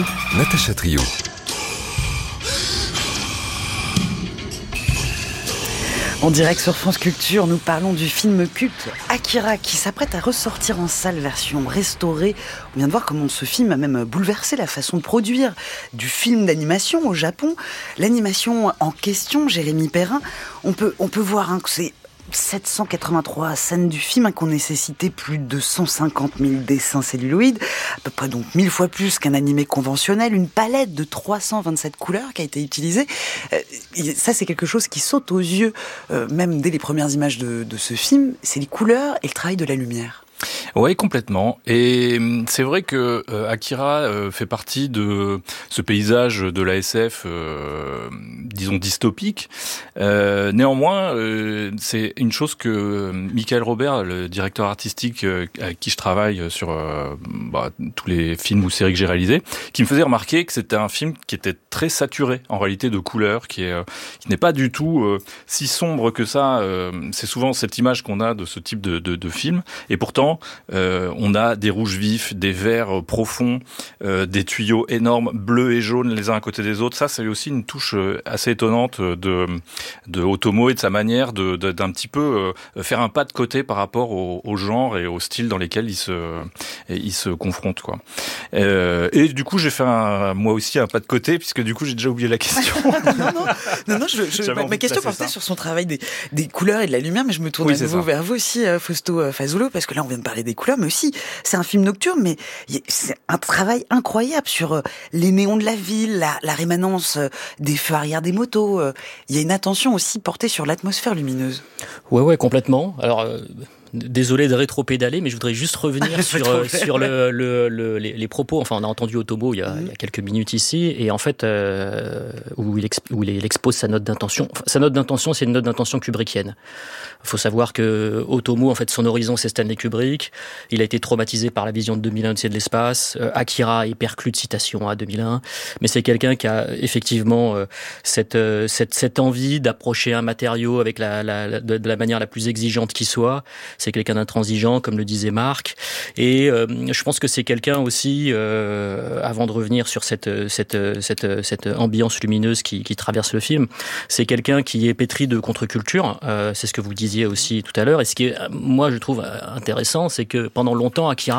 Natacha Trio. En direct sur France Culture, nous parlons du film culte Akira qui s'apprête à ressortir en salle version restaurée. On vient de voir comment ce film a même bouleversé la façon de produire du film d'animation au Japon. L'animation en question, Jérémy Perrin, on peut voir que c'est 783 scènes du film qui ont nécessité plus de 150 000 dessins celluloïdes, à peu près donc 1000 fois plus qu'un animé conventionnel, une palette de 327 couleurs qui a été utilisée. Ça, c'est quelque chose qui saute aux yeux, même dès les premières images de ce film, c'est les couleurs et le travail de la lumière. Oui, complètement. Et c'est vrai que Akira fait partie de ce paysage de la SF, disons dystopique. Néanmoins, c'est une chose que Michael Robert, le directeur artistique avec qui je travaille sur tous les films ou séries que j'ai réalisés, qui me faisait remarquer que c'était un film qui était très saturé en réalité de couleurs, qui n'est pas du tout si sombre que ça. C'est souvent cette image qu'on a de ce type de film. Et pourtant, on a des rouges vifs, des verts profonds, des tuyaux énormes, bleus et jaunes les uns à côté des autres. Ça, c'est aussi une touche assez étonnante de Otomo et de sa manière d'un petit peu faire un pas de côté par rapport au genre et au style dans lesquels il se confronte, quoi. Et du coup, j'ai fait moi aussi un pas de côté, puisque du coup, j'ai déjà oublié la question. Non, ma question portait sur son travail des couleurs et de la lumière, mais je me tourne à nouveau vers vous aussi, Fausto Fazulo, parce que là, on vient de parler des couleurs, mais aussi, c'est un film nocturne, mais c'est un travail incroyable sur les néons de la ville, la rémanence des feux arrière des motos. Il y a une attention aussi portée sur l'atmosphère lumineuse. Ouais, complètement. Alors, désolé de rétro-pédaler, mais je voudrais juste revenir sur les propos. Enfin, on a entendu Otomo il y a quelques minutes ici, et en fait, où il expose sa note d'intention. Enfin, sa note d'intention, c'est une note d'intention kubrickienne. Il faut savoir que Otomo, en fait, son horizon, c'est Stanley Kubrick. Il a été traumatisé par la vision de 2001, Odyssée de l'espace. Akira est perclus de citations à 2001. Mais c'est quelqu'un qui a effectivement cette envie d'approcher un matériau avec de la manière la plus exigeante qui soit. C'est quelqu'un d'intransigeant, comme le disait Marc. Et je pense que c'est quelqu'un aussi, avant de revenir sur cette ambiance lumineuse qui traverse le film, c'est quelqu'un qui est pétri de contre-culture. C'est ce que vous disiez aussi tout à l'heure. Et ce qui est, moi, je trouve intéressant, c'est que pendant longtemps, Akira